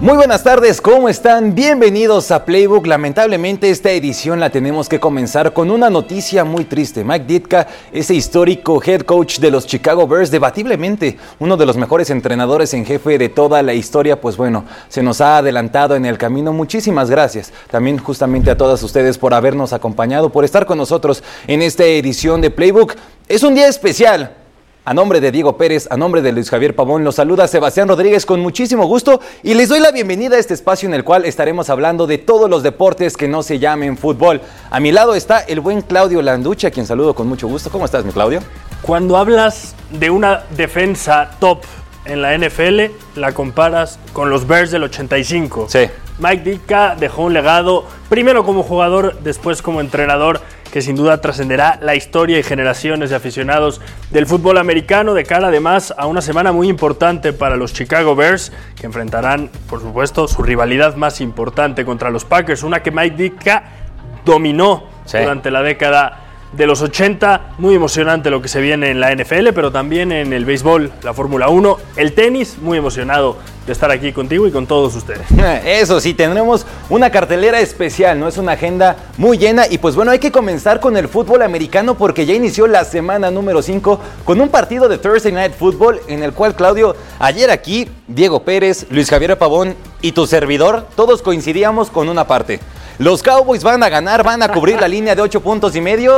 Muy buenas tardes, ¿cómo están? Bienvenidos a Playbook. Lamentablemente esta edición la tenemos que comenzar con una noticia muy triste. Mike Ditka, ese histórico head coach de los Chicago Bears, debatiblemente uno de los mejores entrenadores en jefe de toda la historia, pues bueno, se nos ha adelantado en el camino. Muchísimas gracias también justamente a todas ustedes por habernos acompañado, por estar con nosotros en esta edición de Playbook. Es un día especial. A nombre de Diego Pérez, a nombre de Luis Javier Pavón, los saluda Sebastián Rodríguez con muchísimo gusto y les doy la bienvenida a este espacio en el cual estaremos hablando de todos los deportes que no se llamen fútbol. A mi lado está el buen Claudio Landucci, a quien saludo con mucho gusto. ¿Cómo estás, mi Claudio? Cuando hablas de una defensa top en la NFL, la comparas con los Bears del 85. Sí. Mike Ditka dejó un legado, primero como jugador, después como entrenador, que sin duda trascenderá la historia y generaciones de aficionados del fútbol americano, de cara además a una semana muy importante para los Chicago Bears, que enfrentarán, por supuesto, su rivalidad más importante contra los Packers, una que Mike Ditka dominó durante la década de los 80. Muy emocionante lo que se viene en la NFL, pero también en el béisbol, la Fórmula 1, el tenis. Muy emocionado de estar aquí contigo y con todos ustedes. Eso sí, tendremos una cartelera especial, ¿no? Es una agenda muy llena y pues bueno, hay que comenzar con el fútbol americano porque ya inició la semana número 5 con un partido de Thursday Night Football en el cual, Claudio, ayer aquí, Diego Pérez, Luis Javier Pavón y tu servidor, todos coincidíamos con una parte. Los Cowboys van a ganar, van a cubrir la línea de 8.5 puntos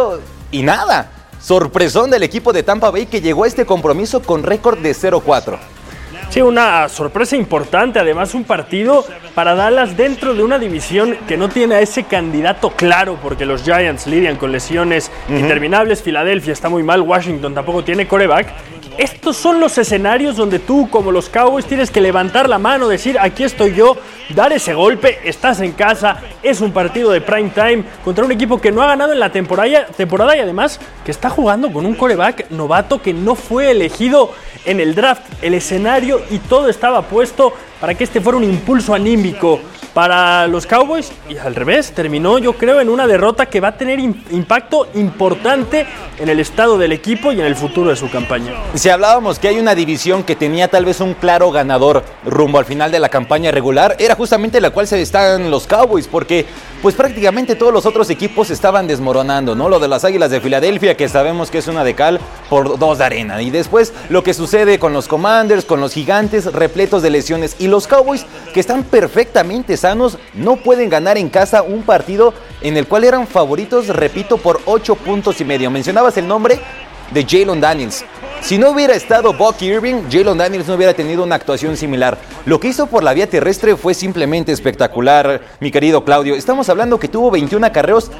y nada. Sorpresón del equipo de Tampa Bay que llegó a este compromiso con récord de 0-4. Sí, una sorpresa importante, además un partido para Dallas dentro de una división que no tiene a ese candidato claro, porque los Giants lidian con lesiones interminables, Filadelfia está muy mal, Washington tampoco tiene quarterback. Estos son los escenarios donde tú, como los Cowboys, tienes que levantar la mano, decir, aquí estoy yo, dar ese golpe, estás en casa, es un partido de prime time contra un equipo que no ha ganado en la temporada y además que está jugando con un quarterback novato que no fue elegido en el draft. El escenario y todo estaba puesto para que este fuera un impulso anímico para los Cowboys y al revés, terminó yo creo en una derrota que va a tener impacto importante en el estado del equipo y en el futuro de su campaña. Si hablábamos que hay una división que tenía tal vez un claro ganador rumbo al final de la campaña regular, era justamente la cual se están los Cowboys, porque pues prácticamente todos los otros equipos estaban desmoronando, ¿no? Lo de las Águilas de Filadelfia, que sabemos que es una de cal por 2 de arena, y después lo que sucede con los Commanders, con los Gigantes repletos de lesiones, y los Cowboys que están perfectamente sanos, no pueden ganar en casa un partido en el cual eran favoritos, repito, por 8.5 puntos. Mencionabas el nombre de Jalen Daniels. Si no hubiera estado Buck Irving, Jalen Daniels no hubiera tenido una actuación similar. Lo que hizo por la vía terrestre fue simplemente espectacular, mi querido Claudio. Estamos hablando que tuvo 21 acarreos,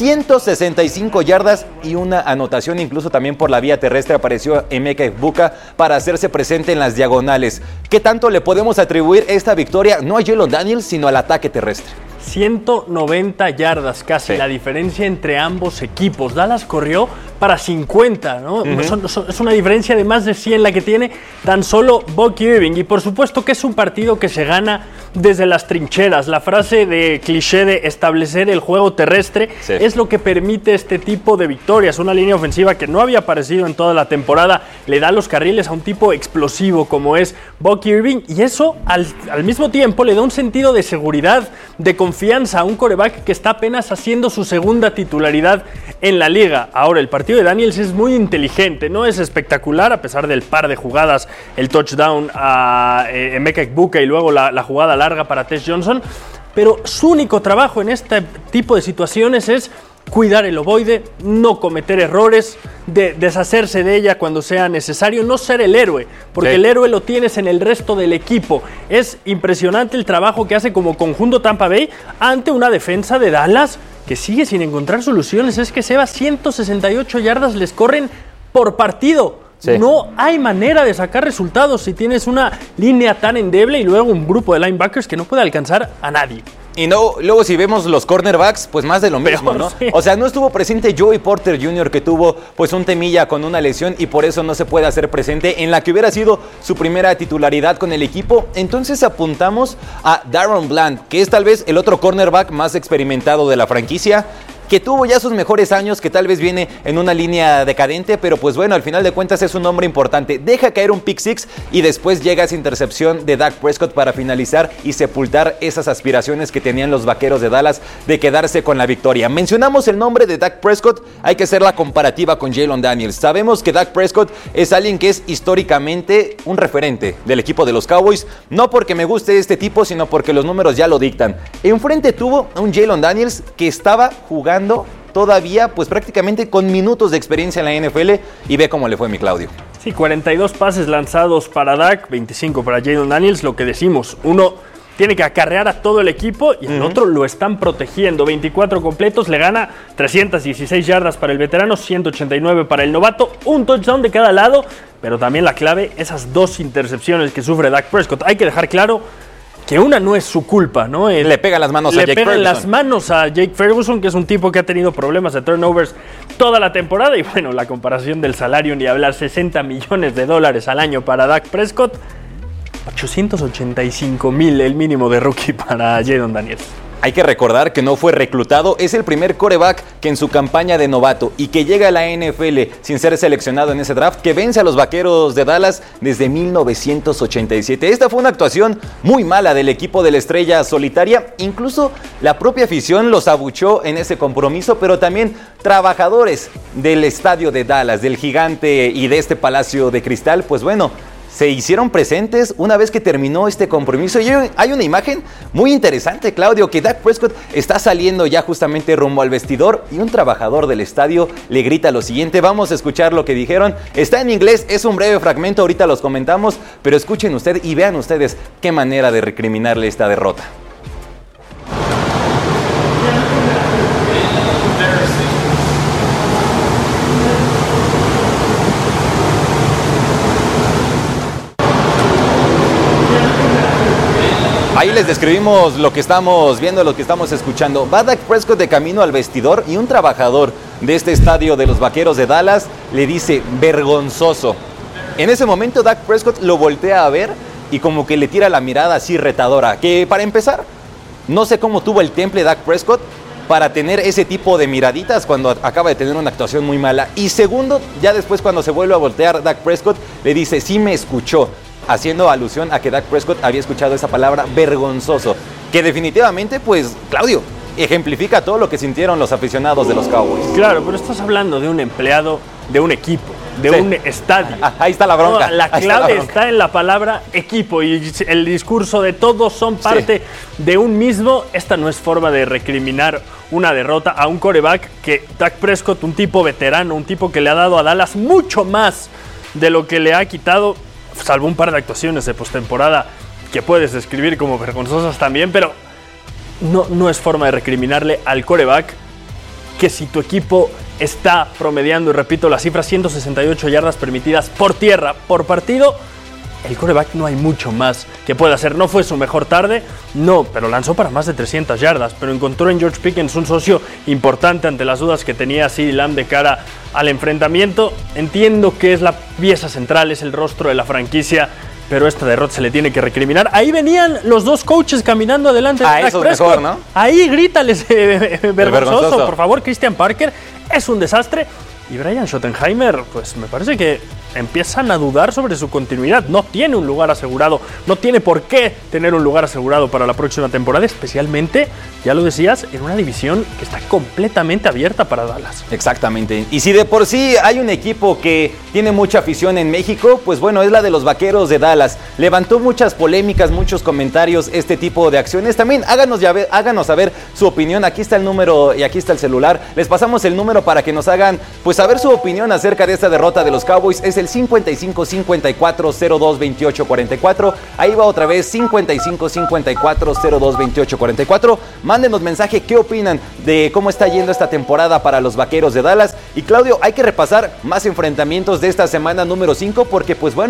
165 yardas y una anotación. Incluso también por la vía terrestre apareció Emeka Egbuka para hacerse presente en las diagonales. ¿Qué tanto le podemos atribuir esta victoria no a Jalen Daniels, sino al ataque terrestre? 190 yardas casi, sí. La diferencia entre ambos equipos. Dallas corrió para 50, ¿no? Es una diferencia de más de 100 la que tiene tan solo Buck Irving. Y por supuesto que es un partido que se gana desde las trincheras. La frase de cliché de establecer el juego terrestre es lo que permite este tipo de victorias. Una línea ofensiva que no había aparecido en toda la temporada le da los carriles a un tipo explosivo como es Buck Irving, y eso al mismo tiempo le da un sentido de seguridad, de confianza a un quarterback que está apenas haciendo su segunda titularidad en la liga. Ahora, el partido de Daniels es muy inteligente, no es espectacular a pesar del par de jugadas, el touchdown a Emeka Egbuka y luego la jugada larga para Tess Johnson, pero su único trabajo en este tipo de situaciones es cuidar el ovoide, no cometer errores, deshacerse de ella cuando sea necesario, no ser el héroe, porque el héroe lo tienes en el resto del equipo. Es impresionante el trabajo que hace como conjunto Tampa Bay ante una defensa de Dallas que sigue sin encontrar soluciones. Es que 168 yardas les corren por partido. Sí. No hay manera de sacar resultados si tienes una línea tan endeble y luego un grupo de linebackers que no puede alcanzar a nadie. Y no, luego si vemos los cornerbacks, pues más de lo mismo, ¿no? Sí. O sea, no estuvo presente Joey Porter Jr., que tuvo pues un temilla con una lesión y por eso no se puede hacer presente en la que hubiera sido su primera titularidad con el equipo. Entonces apuntamos a Daron Bland, que es tal vez el otro cornerback más experimentado de la franquicia. que tuvo ya sus mejores años, que tal vez viene en una línea decadente, pero pues bueno, al final de cuentas es un hombre importante. Deja caer un pick six y después llega esa intercepción de Dak Prescott para finalizar y sepultar esas aspiraciones que tenían los Vaqueros de Dallas de quedarse con la victoria. Mencionamos el nombre de Dak Prescott, hay que hacer la comparativa con Jalen Daniels. Sabemos que Dak Prescott es alguien que es históricamente un referente del equipo de los Cowboys, no porque me guste este tipo, sino porque los números ya lo dictan. Enfrente tuvo a un Jalen Daniels que estaba jugando todavía pues prácticamente con minutos de experiencia en la NFL y ve cómo le fue, mi Claudio. Sí, 42 pases lanzados para Dak, 25 para Jalen Daniels, lo que decimos, uno tiene que acarrear a todo el equipo y el otro lo están protegiendo. 24 completos, le gana 316 yardas para el veterano, 189 para el novato, un touchdown de cada lado, pero también la clave, esas 2 intercepciones que sufre Dak Prescott. Hay que dejar claro que una no es su culpa, ¿no? Le pega las manos a Jake Ferguson. Le pega las manos a Jake Ferguson, que es un tipo que ha tenido problemas de turnovers toda la temporada. Y bueno, la comparación del salario, ni hablar, $60 millones al año para Dak Prescott. 885,000 el mínimo de rookie para Jalen Daniels. Hay que recordar que no fue reclutado, es el primer quarterback que en su campaña de novato y que llega a la NFL sin ser seleccionado en ese draft, que vence a los Vaqueros de Dallas desde 1987. Esta fue una actuación muy mala del equipo de la estrella solitaria, incluso la propia afición los abuchó en ese compromiso, pero también trabajadores del estadio de Dallas, del gigante y de este palacio de cristal, pues bueno, se hicieron presentes una vez que terminó este compromiso. Y hay una imagen muy interesante, Claudio, que Dak Prescott está saliendo ya justamente rumbo al vestidor y un trabajador del estadio le grita lo siguiente. Vamos a escuchar lo que dijeron. Está en inglés, es un breve fragmento, ahorita los comentamos, pero escuchen ustedes y vean ustedes qué manera de recriminarle esta derrota. Ahí les describimos lo que estamos viendo, lo que estamos escuchando. Va Dak Prescott de camino al vestidor y un trabajador de este estadio de los Vaqueros de Dallas le dice vergonzoso. En ese momento Dak Prescott lo voltea a ver y como que le tira la mirada así retadora. Que para empezar, no sé cómo tuvo el temple Dak Prescott para tener ese tipo de miraditas cuando acaba de tener una actuación muy mala. Y segundo, ya después cuando se vuelve a voltear Dak Prescott le dice, sí me escuchó, haciendo alusión a que Dak Prescott había escuchado esa palabra vergonzoso, que definitivamente, pues, Claudio, ejemplifica todo lo que sintieron los aficionados de los Cowboys. Claro, pero estás hablando de un empleado de un equipo, de un estadio. Ahí está la bronca. No, la clave está en la palabra equipo y el discurso de todos son parte de un mismo. Esta no es forma de recriminar una derrota a un quarterback que Dak Prescott, un tipo veterano, un tipo que le ha dado a Dallas mucho más de lo que le ha quitado, salvo un par de actuaciones de postemporada que puedes describir como vergonzosas también, pero no es forma de recriminarle al quarterback que si tu equipo está promediando, y repito la cifra, 168 yardas permitidas por tierra por partido, el quarterback no hay mucho más que pueda hacer. No fue su mejor tarde, no, pero lanzó para más de 300 yardas, pero encontró en George Pickens un socio importante ante las dudas que tenía CeeDee Lamb de cara al enfrentamiento. Entiendo que es la pieza central, es el rostro de la franquicia, pero esta derrota se le tiene que recriminar. Ahí venían los dos coaches caminando adelante. Ah, eso es mejor, ¿no? Ahí grítales vergonzoso, por favor. Christian Parker es un desastre. Y Brian Schottenheimer, pues me parece que empiezan a dudar sobre su continuidad. No tiene un lugar asegurado, no tiene por qué tener un lugar asegurado para la próxima temporada, especialmente, ya lo decías, en una división que está completamente abierta para Dallas. Exactamente. Y si de por sí hay un equipo que tiene mucha afición en México, pues bueno, es la de los Vaqueros de Dallas. Levantó muchas polémicas, muchos comentarios este tipo de acciones. También háganos saber su opinión. Aquí está el número y aquí está el celular. Les pasamos el número para que nos hagan pues saber su opinión acerca de esta derrota de los Cowboys. Es el 55 54 02 28 44. Ahí va otra vez, 55 54 02 28 44. Mándenos mensaje qué opinan de cómo está yendo esta temporada para los Vaqueros de Dallas. Y Claudio, hay que repasar más enfrentamientos de esta semana número 5 porque pues bueno,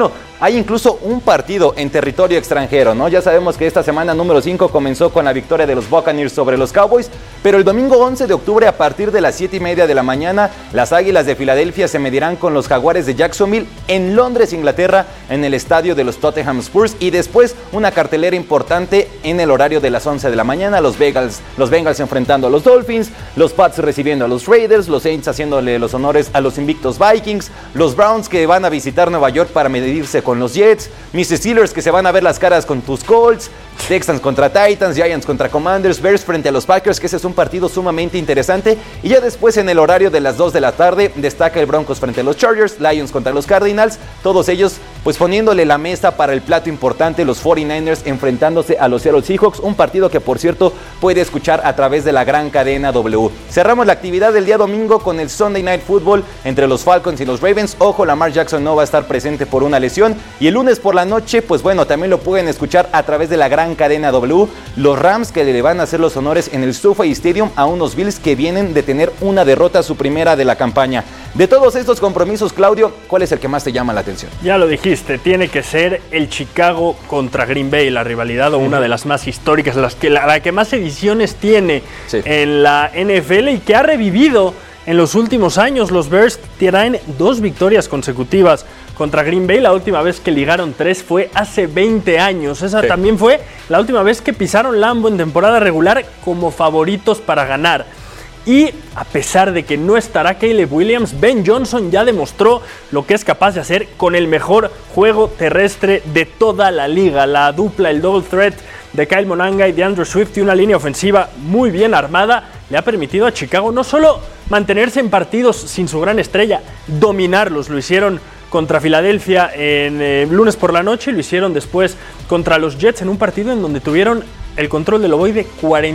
hay incluso un partido en territorio extranjero, ¿no? Ya sabemos que esta semana número 5 comenzó con la victoria de los Buccaneers sobre los Cowboys, pero el domingo 11 de octubre a partir de las 7:30 de la mañana, las Águilas de Filadelfia se medirán con los Jaguares de Jacksonville en Londres, Inglaterra, en el estadio de los Tottenham Spurs, y después una cartelera importante en el horario de las 11 de la mañana, los Bengals enfrentando a los Dolphins, los Pats recibiendo a los Raiders, los Saints haciéndole los honores a los invictos Vikings, los Browns que van a visitar Nueva York para medirse con los Jets, mis Steelers que se van a ver las caras con tus Colts, Texans contra Titans, Giants contra Commanders, Bears frente a los Packers, que ese es un partido sumamente interesante, y ya después en el horario de las 2 de la tarde destaca el Broncos frente a los Chargers, Lions contra los Cardinals, todos ellos pues poniéndole la mesa para el plato importante, los 49ers enfrentándose a los Seattle Seahawks, un partido que por cierto puede escuchar a través de la gran cadena W. Cerramos la actividad del día domingo con el Sunday Night Football entre los Falcons y los Ravens. Ojo, Lamar Jackson no va a estar presente por una lesión, y el lunes por la noche, pues bueno, también lo pueden escuchar a través de la gran cadena W, los Rams que le van a hacer los honores en el SoFi Stadium a unos Bills que vienen de tener una derrota, su primera de la campaña. De todos estos compromisos, Claudio, ¿cuál es el que más te llama la atención? Ya lo dijiste, tiene que ser el Chicago contra Green Bay, la rivalidad o una de las más históricas, la que más ediciones tiene en la NFL y que ha revivido en los últimos años. Los Bears tienen 2 victorias consecutivas contra Green Bay. La última vez que ligaron 3 fue hace 20 años. Esa también fue la última vez que pisaron Lambeau en temporada regular como favoritos para ganar. Y a pesar de que no estará Caleb Williams, Ben Johnson ya demostró lo que es capaz de hacer con el mejor juego terrestre de toda la liga. La dupla, el double threat de Kyle Monanga y de Andrew Swift, y una línea ofensiva muy bien armada, le ha permitido a Chicago no solo mantenerse en partidos sin su gran estrella, dominarlos. Lo hicieron contra Filadelfia en lunes por la noche, y lo hicieron después contra los Jets en un partido en donde tuvieron el control del ovoide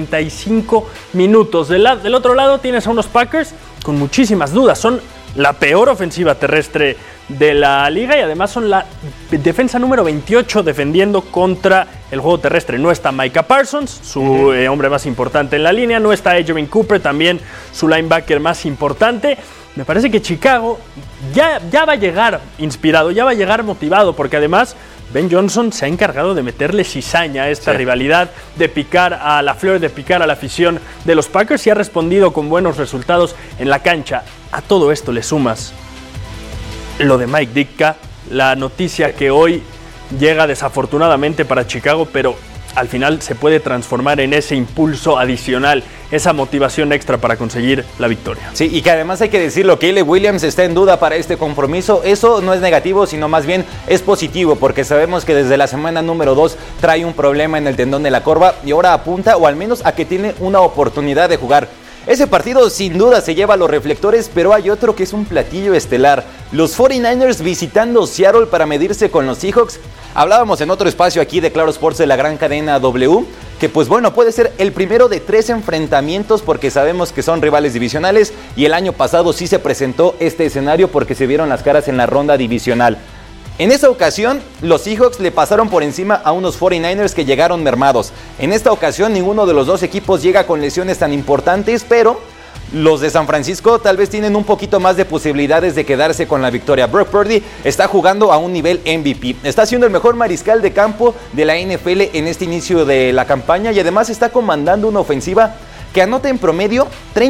45 minutos. Del otro lado tienes a unos Packers con muchísimas dudas. Son la peor ofensiva terrestre de la liga y además son la defensa número 28 defendiendo contra el juego terrestre. No está Micah Parsons, su hombre más importante en la línea. No está Edgerrin Cooper, también su linebacker más importante. Me parece que Chicago ya va a llegar inspirado, ya va a llegar motivado, porque además Ben Johnson se ha encargado de meterle cizaña a esta rivalidad, de picar a la flor, de picar a la afición de los Packers, y ha respondido con buenos resultados en la cancha. A todo esto le sumas lo de Mike Ditka, la noticia que hoy llega desafortunadamente para Chicago, pero al final se puede transformar en ese impulso adicional, esa motivación extra para conseguir la victoria. Sí, y que además hay que decirlo, Caleb Williams está en duda para este compromiso. Eso no es negativo, sino más bien es positivo, porque sabemos que desde la semana número 2 trae un problema en el tendón de la corva y ahora apunta, o al menos a que tiene una oportunidad de jugar. Ese partido sin duda se lleva los reflectores, pero hay otro que es un platillo estelar. Los 49ers visitando Seattle para medirse con los Seahawks. Hablábamos en otro espacio aquí de Claro Sports de la gran cadena W, que pues bueno, puede ser el primero de 3 enfrentamientos, porque sabemos que son rivales divisionales, y el año pasado sí se presentó este escenario porque se vieron las caras en la ronda divisional. En esa ocasión, los Seahawks le pasaron por encima a unos 49ers que llegaron mermados. En esta ocasión, ninguno de los dos equipos llega con lesiones tan importantes, pero los de San Francisco tal vez tienen un poquito más de posibilidades de quedarse con la victoria. Brock Purdy está jugando a un nivel MVP. Está siendo el mejor mariscal de campo de la NFL en este inicio de la campaña, y además está comandando una ofensiva que anota en promedio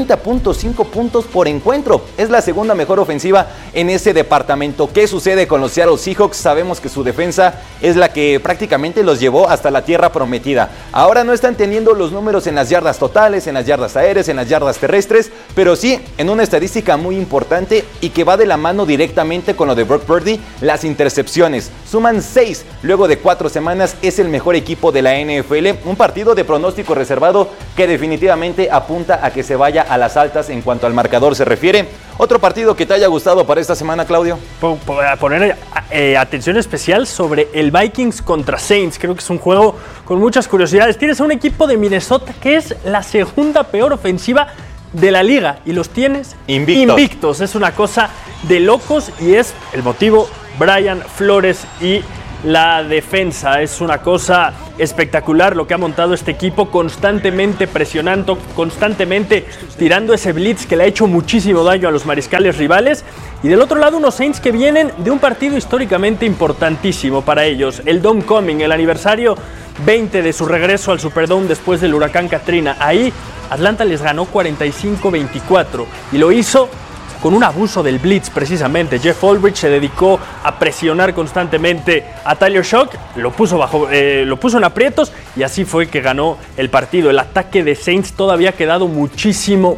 30.5 puntos por encuentro. Es la segunda mejor ofensiva en ese departamento. ¿Qué sucede con los Seattle Seahawks? Sabemos que su defensa es la que prácticamente los llevó hasta la tierra prometida. Ahora no están teniendo los números en las yardas totales, en las yardas aéreas, en las yardas terrestres, pero sí en una estadística muy importante y que va de la mano directamente con lo de Brock Purdy: las intercepciones. Suman 6 luego de 4 semanas. Es el mejor equipo de la NFL. Un partido de pronóstico reservado que definitivamente apunta a que se vaya a las altas en cuanto al marcador se refiere. ¿Otro partido que te haya gustado para esta semana, Claudio? Poner atención especial sobre el Vikings contra Saints. Creo que es un juego con muchas curiosidades. Tienes a un equipo de Minnesota que es la segunda peor ofensiva de la liga y los tienes invictos. Es una cosa de locos y es el motivo Brian Flores y la defensa. Es una cosa espectacular lo que ha montado este equipo, constantemente presionando, constantemente tirando ese blitz que le ha hecho muchísimo daño a los mariscales rivales. Y del otro lado, unos Saints que vienen de un partido históricamente importantísimo para ellos, el Homecoming, el aniversario 20 de su regreso al Superdome después del huracán Katrina. Ahí Atlanta les ganó 45-24 y lo hizo con un abuso del blitz precisamente. Jeff Ulbrich se dedicó a presionar constantemente a Tyler Shough, lo puso en aprietos y así fue que ganó el partido. El ataque de Saints todavía ha quedado muchísimo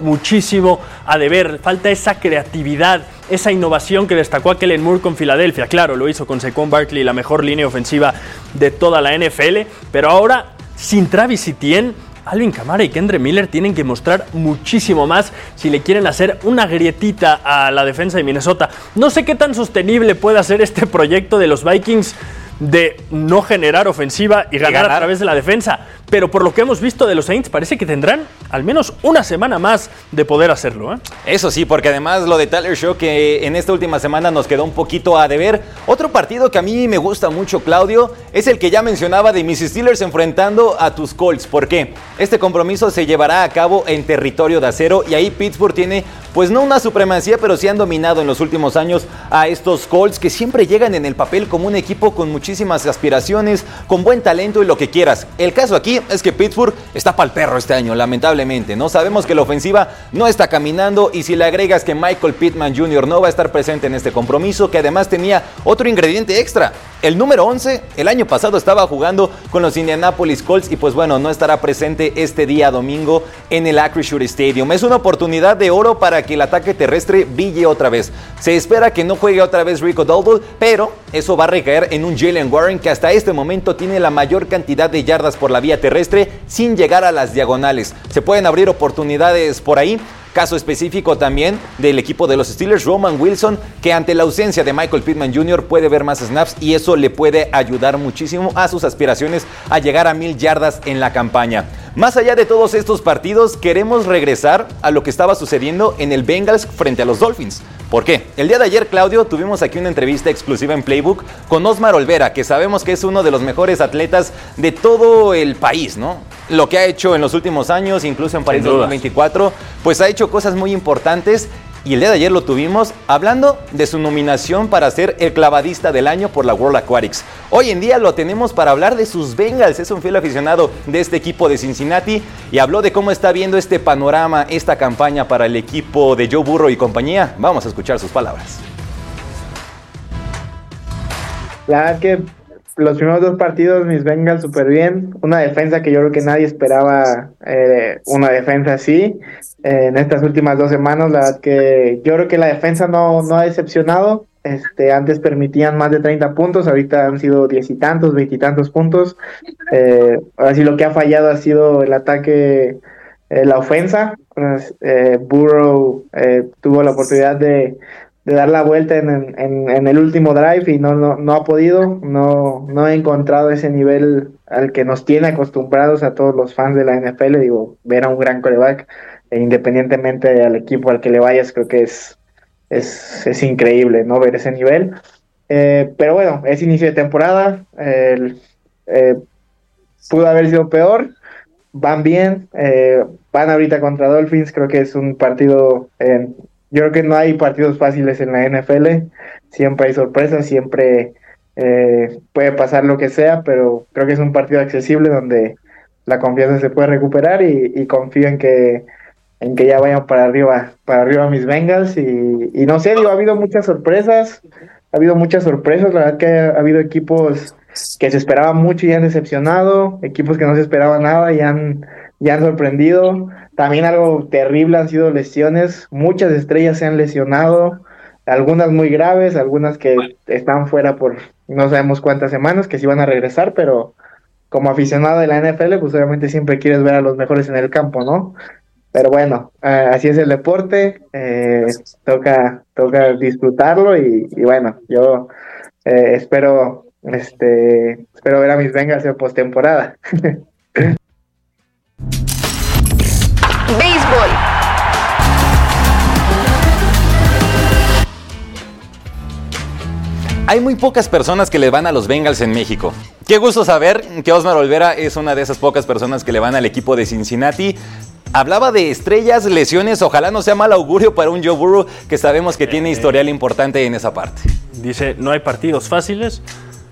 a deber. Falta esa creatividad, esa innovación que destacó a Kellen Moore con Filadelfia. Claro, lo hizo con Saquon Barkley, la mejor línea ofensiva de toda la NFL, pero ahora sin Travis Etienne, Alvin Kamara y Kendre Miller tienen que mostrar muchísimo más si le quieren hacer una grietita a la defensa de Minnesota. No sé qué tan sostenible puede ser este proyecto de los Vikings de no generar ofensiva y ganar a través de la defensa, pero por lo que hemos visto de los Saints parece que tendrán al menos una semana más de poder hacerlo, ¿eh? Eso sí, porque además lo de Tyler Shough, que en esta última semana nos quedó un poquito a deber. Otro partido que a mí me gusta mucho, Claudio, es el que ya mencionaba de mis Steelers enfrentando a tus Colts. ¿Por qué? Este compromiso se llevará a cabo en territorio de acero y ahí Pittsburgh tiene, pues no una supremacía, pero sí han dominado en los últimos años a estos Colts, que siempre llegan en el papel como un equipo con muchísimas aspiraciones, con buen talento y lo que quieras. El caso aquí es que Pittsburgh está pa'l perro este año, lamentablemente, ¿no? Sabemos que la ofensiva no está caminando y si le agregas que Michael Pittman Jr. no va a estar presente en este compromiso, que además tenía otro ingrediente extra. El número 11, el año pasado estaba jugando con los Indianapolis Colts y pues bueno, no estará presente este día domingo en el Acrisure Stadium. Es una oportunidad de oro para que el ataque terrestre brille otra vez. Se espera que no juegue otra vez Rico Dowdle, pero eso va a recaer en un Jalen Warren que hasta este momento tiene la mayor cantidad de yardas por la vía terrestre sin llegar a las diagonales. Se pueden abrir oportunidades por ahí. Caso específico también del equipo de los Steelers, Roman Wilson, que ante la ausencia de Michael Pittman Jr. puede ver más snaps y eso le puede ayudar muchísimo a sus aspiraciones a llegar a 1000 yardas en la campaña. Más allá de todos estos partidos, queremos regresar a lo que estaba sucediendo en el Bengals frente a los Dolphins. ¿Por qué? El día de ayer, Claudio, tuvimos aquí una entrevista exclusiva en Playbook con Osmar Olvera, que sabemos que es uno de los mejores atletas de todo el país, ¿no? Lo que ha hecho en los últimos años, incluso en París 2024, pues ha hecho cosas muy importantes. Y el día de ayer lo tuvimos hablando de su nominación para ser el clavadista del año por la World Aquatics. Hoy en día lo tenemos para hablar de sus Bengals. Es un fiel aficionado de este equipo de Cincinnati y habló de cómo está viendo este panorama, esta campaña para el equipo de Joe Burrow y compañía. Vamos a escuchar sus palabras. La verdad es que los primeros 2 partidos mis Bengals súper bien. Una defensa que yo creo que nadie esperaba, una defensa así. En estas últimas 2 semanas, la verdad que yo creo que la defensa no ha decepcionado. Antes permitían más de 30 puntos, ahorita han sido 10 y tantos, 20 y tantos puntos. Ahora sí lo que ha fallado ha sido el ataque, la ofensa. Burrow tuvo la oportunidad de dar la vuelta en el último drive y no ha podido, no ha encontrado ese nivel al que nos tiene acostumbrados a todos los fans de la NFL. Digo, ver a un gran quarterback, independientemente al equipo al que le vayas, creo que es increíble, ¿no? Ver ese nivel. Pero bueno, es inicio de temporada, pudo haber sido peor, van bien, van ahorita contra Dolphins, creo que es un partido... Yo creo que no hay partidos fáciles en la NFL, siempre hay sorpresas, siempre puede pasar lo que sea, pero creo que es un partido accesible donde la confianza se puede recuperar y confío en que ya vayan para arriba mis Bengals y no sé, digo, ha habido muchas sorpresas, la verdad que ha habido equipos que se esperaban mucho y han decepcionado, equipos que no se esperaban nada y han sorprendido. También algo terrible han sido lesiones, muchas estrellas se han lesionado, algunas muy graves, algunas que están fuera por no sabemos cuántas semanas, que sí van a regresar, pero como aficionado de la NFL, pues obviamente siempre quieres ver a los mejores en el campo, ¿no? Pero bueno, así es el deporte, toca disfrutarlo y bueno, yo espero ver a mis Bengals en postemporada. Béisbol. Hay muy pocas personas que le van a los Bengals en México. Qué gusto saber que Osmar Olvera es una de esas pocas personas que le van al equipo de Cincinnati. Hablaba de estrellas, lesiones, ojalá no sea mal augurio para un Joe Burrow que sabemos que tiene historial importante en esa parte. Dice, no hay partidos fáciles,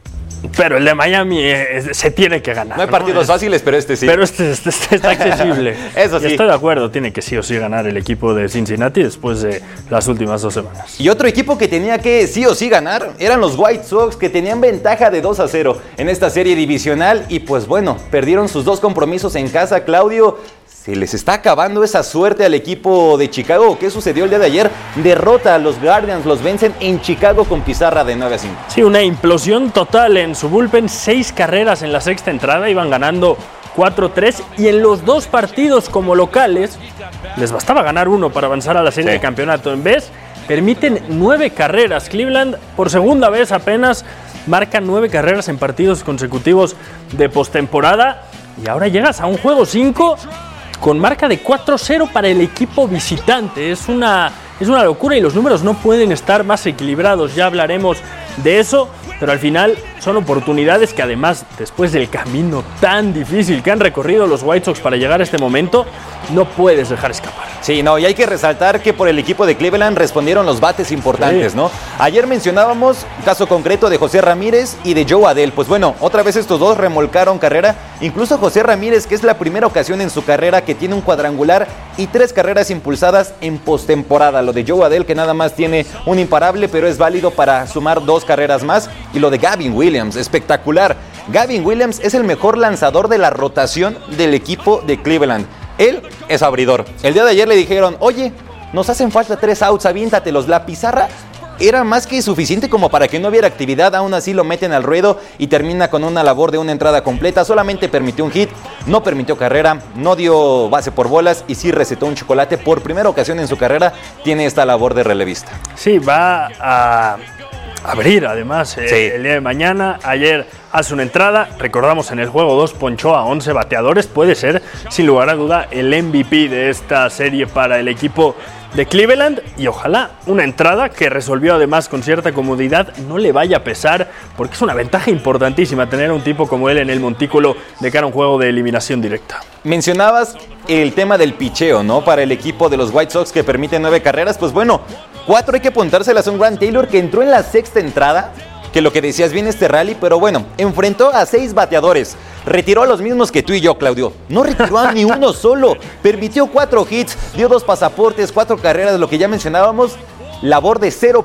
pero el de Miami se tiene que ganar. No hay partidos fáciles, pero este sí. Pero este está accesible. Eso sí. Y estoy de acuerdo, tiene que sí o sí ganar el equipo de Cincinnati después de las últimas 2 semanas. Y otro equipo que tenía que sí o sí ganar eran los White Sox, que tenían ventaja de 2-0 en esta serie divisional. Y pues bueno, perdieron sus 2 compromisos en casa, Claudio. Se les está acabando esa suerte al equipo de Chicago. ¿Qué sucedió el día de ayer? Derrota a los Guardians, los vencen en Chicago con pizarra de 9-5. Sí, una implosión total en su bullpen. 6 carreras en la sexta entrada, iban ganando 4-3. Y en los 2 partidos como locales, les bastaba ganar 1 para avanzar a la serie de campeonato. En vez, permiten 9 carreras. Cleveland, por segunda vez apenas, marca 9 carreras en partidos consecutivos de postemporada. Y ahora llegas a un juego 5... con marca de 4-0 para el equipo visitante. Es una locura y los números no pueden estar más equilibrados. Ya hablaremos de eso, pero al final son oportunidades que además, después del camino tan difícil que han recorrido los White Sox para llegar a este momento, no puedes dejar escapar. Sí, no, y hay que resaltar que por el equipo de Cleveland respondieron los bates importantes, ¿no? Ayer mencionábamos caso concreto de José Ramírez y de Joe Adell. Pues bueno, otra vez estos dos remolcaron carrera. Incluso José Ramírez, que es la primera ocasión en su carrera que tiene un cuadrangular y 3 carreras impulsadas en postemporada. Lo de Joe Adell, que nada más tiene un imparable, pero es válido para sumar 2 carreras más. Y lo de Gavin Williams, espectacular. Gavin Williams es el mejor lanzador de la rotación del equipo de Cleveland. Él es abridor. El día de ayer le dijeron, oye, nos hacen falta 3 outs, aviéntatelos. La pizarra era más que suficiente como para que no hubiera actividad. Aún así lo meten al ruedo y termina con una labor de una entrada completa. Solamente permitió un hit, no permitió carrera, no dio base por bolas y sí recetó un chocolate. Por primera ocasión en su carrera tiene esta labor de relevista. Sí, va a abrir además el día de mañana. Ayer hace una entrada, recordamos en el juego 2 ponchó a 11 bateadores, puede ser sin lugar a duda el MVP de esta serie para el equipo de Cleveland y ojalá una entrada que resolvió además con cierta comodidad no le vaya a pesar porque es una ventaja importantísima tener a un tipo como él en el montículo de cara a un juego de eliminación directa. Mencionabas el tema del picheo, ¿no? Para el equipo de los White Sox que permite 9 carreras, pues bueno, 4 hay que apuntárselas a un Grant Taylor que entró en la sexta entrada, que lo que decías bien este rally, pero bueno, enfrentó a 6 bateadores, retiró a los mismos que tú y yo, Claudio, no retiró a ni uno solo, permitió 4 hits, dio 2 pasaportes, 4 carreras, lo que ya mencionábamos, labor de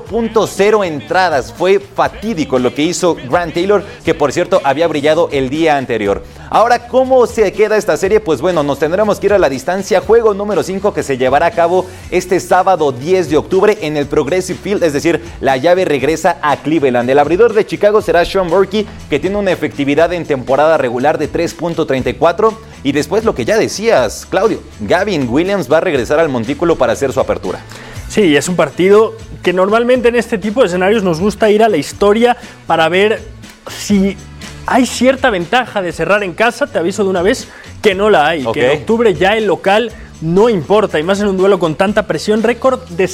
0.0 entradas, fue fatídico lo que hizo Grant Taylor, que por cierto había brillado el día anterior. Ahora, ¿cómo se queda esta serie? Pues bueno, nos tendremos que ir a la distancia, juego número 5 que se llevará a cabo este sábado 10 de octubre en el Progressive Field, es decir, la llave regresa a Cleveland. El abridor de Chicago será Sean Murphy, que tiene una efectividad en temporada regular de 3.34 y después lo que ya decías, Claudio, Gavin Williams va a regresar al montículo para hacer su apertura. Sí, es un partido que normalmente en este tipo de escenarios nos gusta ir a la historia para ver si hay cierta ventaja de cerrar en casa. Te aviso de una vez que no la hay, que en octubre ya el local no importa, y más en un duelo con tanta presión. Récord de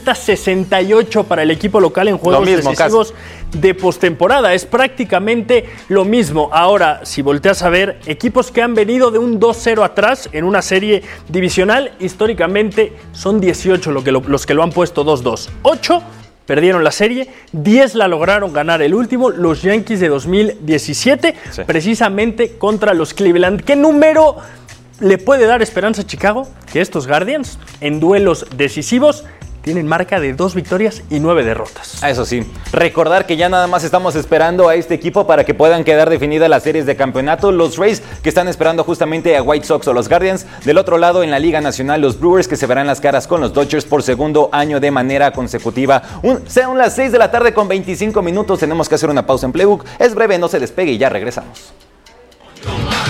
70-68 para el equipo local en juegos decisivos de postemporada. Es prácticamente lo mismo. Ahora, si volteas a ver, equipos que han venido de un 2-0 atrás en una serie divisional, históricamente son 18 los que lo han puesto 2-2. 8 perdieron la serie, 10 la lograron ganar el último, los Yankees de 2017, precisamente contra los Cleveland. ¿Qué número le puede dar esperanza a Chicago? Que estos Guardians, en duelos decisivos, tienen marca de 2 victorias y 9 derrotas. Eso sí, recordar que ya nada más estamos esperando a este equipo para que puedan quedar definidas las series de campeonato. Los Rays, que están esperando justamente a White Sox o los Guardians. Del otro lado, en la Liga Nacional, los Brewers, que se verán las caras con los Dodgers por segundo año de manera consecutiva. Son las 6 de la tarde con 25 minutos. Tenemos que hacer una pausa en Playbook. Es breve, no se despegue y ya regresamos.